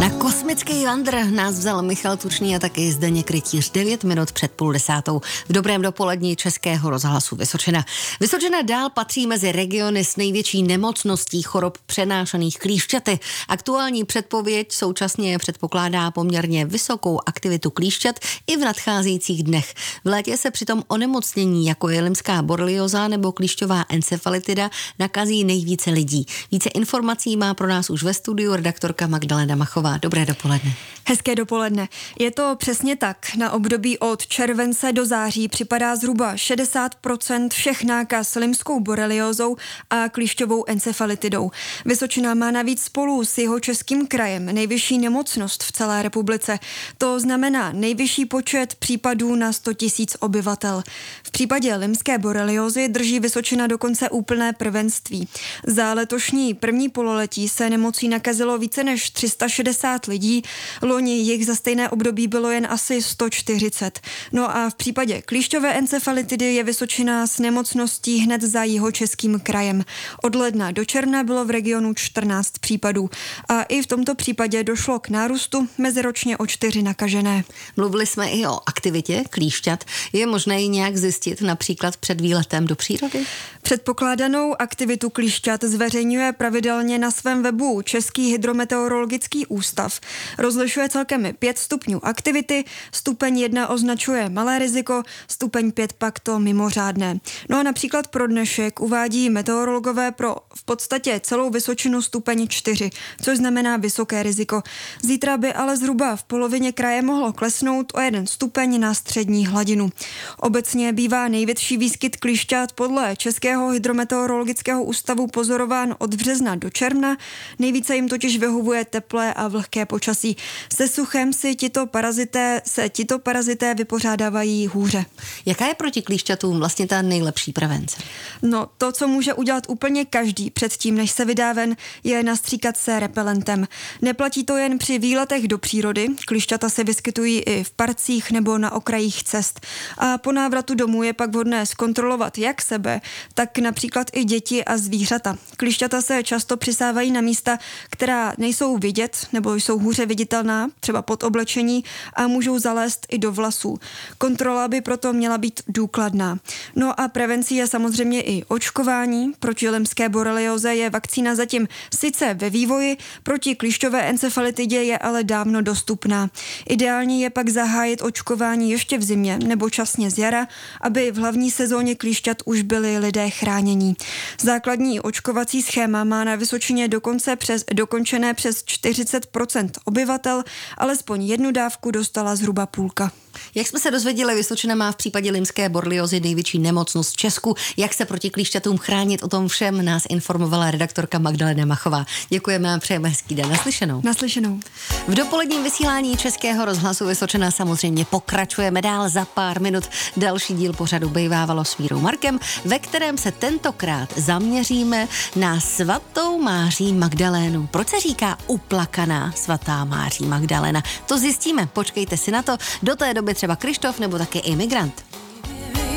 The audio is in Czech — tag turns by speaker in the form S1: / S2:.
S1: Na kosmický vandr nás vzal Michal Tučný a taky Zdeněk Rytíř 9 minut před 9:30. V dobrém dopolední Českého rozhlasu Vysočina. Vysočina dál patří mezi regiony s největší nemocností chorob přenášaných klíšťaty. Aktuální předpověď současně předpokládá poměrně vysokou aktivitu klíšťat i v nadcházejících dnech. V létě se přitom onemocnění, jako je limská borelioza nebo klíšťová encefalitida, nakazí nejvíce lidí. Více informací má pro nás už ve studiu redaktorka Magdalena Machová. Dobré dopoledne.
S2: Hezké dopoledne. Je to přesně tak. Na období od července do září připadá zhruba 60% všech nákaz limskou boreliózou a klíšťovou encefalitidou. Vysočina má navíc spolu s Jihočeským krajem nejvyšší nemocnost v celé republice. To znamená nejvyšší počet případů na 100 000 obyvatel. V případě limské boreliózy drží Vysočina dokonce úplné prvenství. Za letošní první pololetí se nemocí nakazilo více než 360 lidí, loni jich za stejné období bylo jen asi 140. No a v případě klíšťové encefalitidy je Vysočina s nemocností hned za Jihočeským krajem. Od ledna do června bylo v regionu 14 případů a i v tomto případě došlo k nárůstu meziročně o 4 nakažené.
S1: Mluvili jsme i o aktivitě klíšťat. Je možné ji nějak zjistit například před výletem do přírody?
S2: Předpokládanou aktivitu klíšťat zveřejňuje pravidelně na svém webu Český hydrometeorologický ústav. Rozlišuje celkem 5 stupňů aktivity, stupeň 1 označuje malé riziko, stupeň 5 pak to mimořádné. No a například pro dnešek uvádí meteorologové pro v podstatě celou Vysočinu stupeň 4, což znamená vysoké riziko. Zítra by ale zhruba v polovině kraje mohlo klesnout o 1 stupeň na střední hladinu. Obecně bývá největší výskyt klíšťat podle Českého hydrometeorologického ústavu pozorován od března do června. Nejvíce jim totiž vyhovuje teplé a vlhké počasí. Se suchem se tito parazité vypořádávají hůře.
S1: Jaká je proti klíšťatům vlastně ta nejlepší prevence?
S2: No, to, co může udělat úplně každý předtím, než se vydá ven, je nastříkat se repelentem. Neplatí to jen při výletech do přírody, klíšťata se vyskytují i v parcích nebo na okrajích cest. A po návratu domů je pak vhodné zkontrolovat jak sebe, tak například i děti a zvířata. Klíšťata se často přisávají na místa, která nejsou vidět nebo jsou hůře viditelná, třeba pod oblečení, a můžou zalézt i do vlasů. Kontrola by proto měla být důkladná. No a prevencí je samozřejmě i očkování. Proti limské borelioze je vakcína zatím sice ve vývoji, proti klíšťové encefalitidě je ale dávno dostupná. Ideální je pak zahájit očkování ještě v zimě nebo časně z jara, aby v hlavní sezóně klíšťat už byli lidé chránění. Základní očkovací schéma má na Vysočině dokončené přes 40% obyvatel, alespoň jednu dávku dostala zhruba půlka.
S1: Jak jsme se dozvěděli, Vysočina má v případě limské boreliozy největší nemocnost v Česku. Jak se proti klíšťatům chránit, o tom všem nás informovala redaktorka Magdalena Machová. Děkujeme a přejeme hezký den. Naslyšenou.
S2: Naslyšenou.
S1: V dopoledním vysílání Českého rozhlasu Vysočina samozřejmě pokračujeme dál. Za pár minut další díl pořadu Bejvávalo s Vírou Markem, ve kterém se tentokrát zaměříme na svatou Máří Magdalénu. Proč se říká uplakaná svatá Máří Magdalena? To zjistíme. Počkejte si na to. Do té doby třeba Krištof nebo taky imigrant.